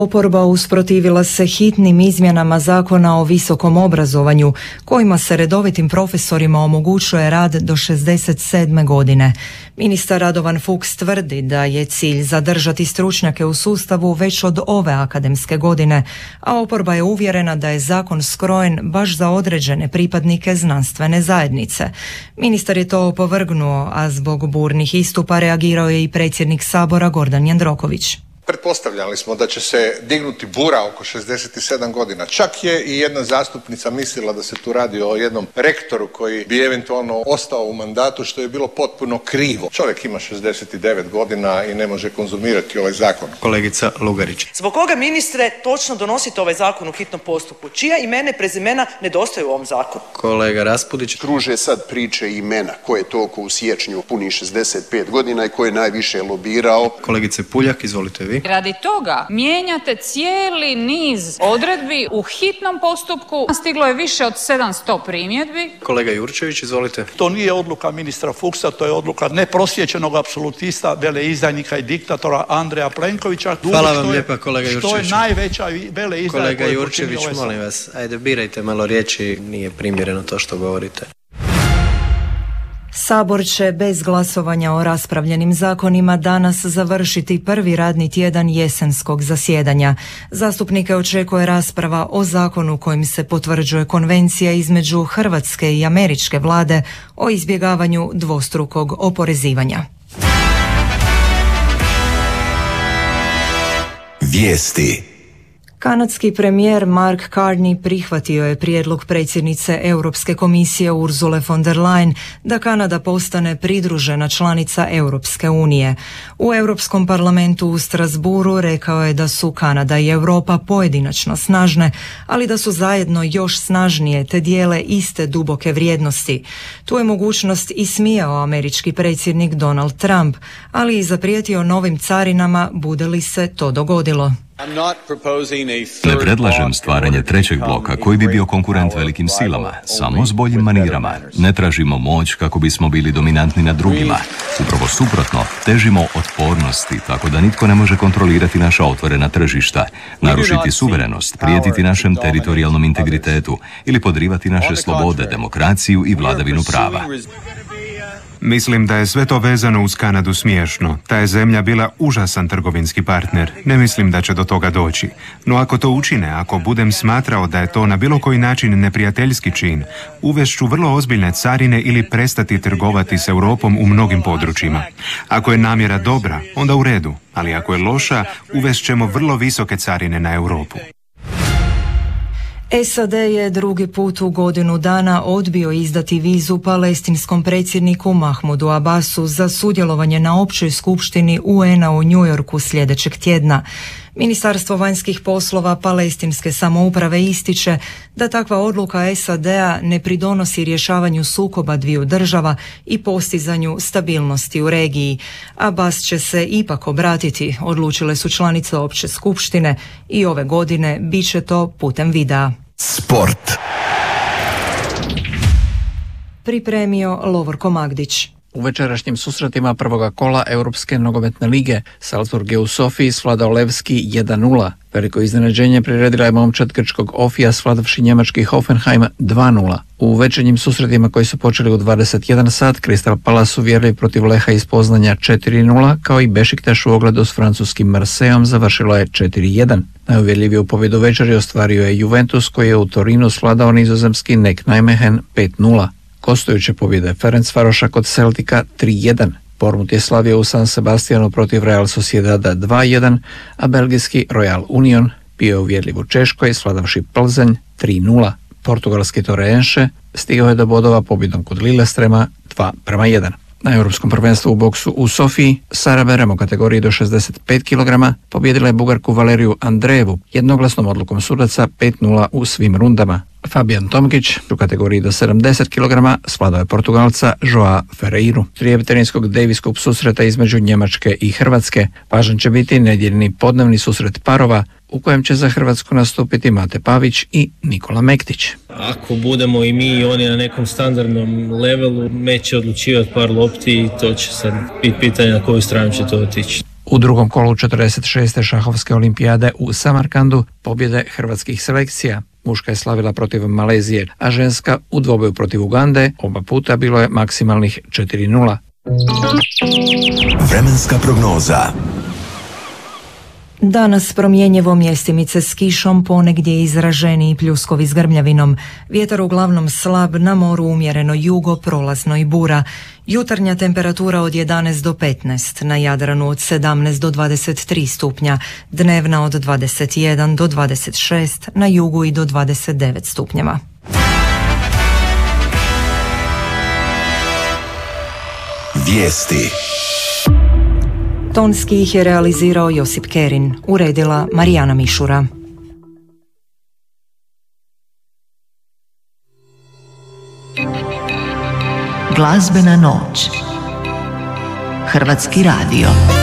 Oporba usprotivila se hitnim izmjenama zakona o visokom obrazovanju, kojima se redovitim profesorima omogućuje rad do 67. godine. Ministar Radovan Fuchs tvrdi da je cilj zadržati stručnjake u sustavu već od ove akademske godine, a oporba je uvjerena da je zakon skrojen baš za određene pripadnike znanstvene zajednice. Ministar je to opovrgnuo, a zbog burnih istupa reagirao je i predsjednik Sabora Gordan Jandroković. Pretpostavljali smo da će se dignuti bura oko 67 godina. Čak je i jedna zastupnica mislila da se tu radi o jednom rektoru koji bi eventualno ostao u mandatu, što je bilo potpuno krivo. Čovjek ima 69 godina i ne može konzumirati ovaj zakon. Kolegica Lugarić. Zbog koga, ministre, točno donosite ovaj zakon u hitnom postupku? Čija imena i prezimena nedostaju u ovom zakonu? Kolega Raspudić. Kruže sad priče i imena. Ko je to ko u siječnju puni 65 godina i ko je najviše lobirao. Kolegice Puljak, izvolite vi. Radi toga mijenjate cijeli niz odredbi u hitnom postupku. Stiglo je više od 700 primjedbi. Kolega Jurčević, izvolite. To nije odluka ministra Fuchsa, to je odluka neprosječenog apsolutista, veleizdajnika i diktatora Andreja Plenkovića. Hvala vam lijepa, kolega Jurčević. Što je najveća veleizdaja. Kolega Jurčević, molim vas, ajde birajte malo riječi, nije primjereno to što govorite. Sabor će bez glasovanja o raspravljenim zakonima danas završiti prvi radni tjedan jesenskog zasjedanja. Zastupnike očekuje rasprava o zakonu kojim se potvrđuje konvencija između Hrvatske i američke vlade o izbjegavanju dvostrukog oporezivanja. Vijesti. Kanadski premijer Mark Carney prihvatio je prijedlog predsjednice Europske komisije Ursule von der Leyen da Kanada postane pridružena članica Europske unije. U Europskom parlamentu u Strasbourgu rekao je da su Kanada i Europa pojedinačno snažne, ali da su zajedno još snažnije te dijele iste duboke vrijednosti. Tu je mogućnost ismijao američki predsjednik Donald Trump, ali i zaprijetio novim carinama bude li se to dogodilo. Ne predlažem stvaranje trećeg bloka koji bi bio konkurent velikim silama, samo s boljim manirama. Ne tražimo moć kako bismo bili dominantni nad drugima. Upravo suprotno, težimo otpornosti tako da nitko ne može kontrolirati naša otvorena tržišta, narušiti suverenost, prijetiti našem teritorijalnom integritetu ili podrivati naše slobode, demokraciju i vladavinu prava. Mislim da je sve to vezano uz Kanadu smiješno. Ta je zemlja bila užasan trgovinski partner. Ne mislim da će do toga doći. No ako to učine, ako budem smatrao da je to na bilo koji način neprijateljski čin, uvešću vrlo ozbiljne carine ili prestati trgovati s Europom u mnogim područjima. Ako je namjera dobra, onda u redu, ali ako je loša, uvešćemo vrlo visoke carine na Europu. SAD je drugi put u godinu dana odbio izdati vizu palestinskom predsjedniku Mahmudu Abbasu za sudjelovanje na općoj skupštini UN-a u New Yorku sljedećeg tjedna. Ministarstvo vanjskih poslova palestinske samouprave ističe da takva odluka SAD-a ne pridonosi rješavanju sukoba dviju država i postizanju stabilnosti u regiji. Abbas će se ipak obratiti, odlučile su članice opće skupštine, i ove godine bit će to putem videa. Sport. Pripremio Lovorko Magdić. U večerašnjim susretima prvoga kola Europske nogometne lige Salzburg je u Sofiji svladao Levski 1-0. Veliko iznenađenje priredila je momčad grčkog Ofija svladavši njemački Hoffenheim 2-0. U večernjim susretima koji su počeli u 21 sat, Crystal Palace uvjerljiv protiv Leha iz Poznanja 4-0, kao i Bešiktaš u ogledu s francuskim Marseillom završilo je 4-1. Najuvjerljiviju pobjedu večeri ostvario je Juventus koji je u Torinu svladao nizozemski Nek Nijmegen 5-0. Gostujuće pobjede Ferencvaroša kod Celtica 3-1. Bournemouth je slavio u San Sebastianu protiv Real Sociedada 2-1, a belgijski Royal Union bio je uvjerljiv u Češkoj svladavši Plzeň 3-0. Portugalski Torreense stigao je do bodova pobjedom kod Lillestrema 2-1. Na Europskom prvenstvu u boksu u Sofiji Sara Berem u kategoriji do 65 kg pobjedila je Bugarku Valeriju Andrejevu jednoglasnom odlukom sudaca 5-0 u svim rundama. Fabian Tomkić u kategoriji do 70 kg svladao je Portugalca Joa Ferreiru. Trijeveterinskog Davis Cup susreta između Njemačke i Hrvatske važan će biti nedjeljni podnevni susret parova u kojem će za Hrvatsku nastupiti Mate Pavić i Nikola Mektić. Ako budemo i mi i oni na nekom standardnom levelu, meč će odlučivati par lopti i to će sad biti pitanje na koju stranu će to otići. U drugom kolu 46. šahovske olimpijade u Samarkandu pobjede hrvatskih selekcija. Muška je slavila protiv Malezije, a ženska u dvoboju protiv Ugande, oba puta bilo je maksimalnih 4:0. Vremenska prognoza. Danas promjenjivo, mjestimice s kišom, ponegdje izraženiji pljuskovi s grmljavinom. Vjetar uglavnom slab, na moru umjereno jugo, prolazno i bura. Jutarnja temperatura od 11 do 15, na Jadranu od 17 do 23 stupnja, dnevna od 21 do 26, na jugu i do 29 stupnjeva. Vijesti. Tonski ih je realizirao Josip Kerin, uredila Marijana Mišura. Glazbena noć. Hrvatski radio.